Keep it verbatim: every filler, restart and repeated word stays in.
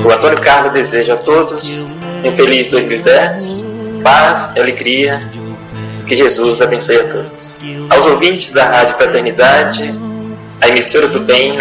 O Antônio Carlos deseja a todos um feliz dois mil e dez, paz e alegria, que Jesus abençoe a todos. Aos ouvintes da Rádio Fraternidade, a emissora do bem